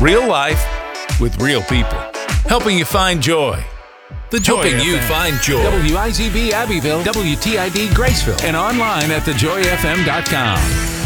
Real life with real people. Helping you find joy. The Joy Helping FM. You find joy. WIZB Abbeville, WTID Graceville, and online at thejoyfm.com.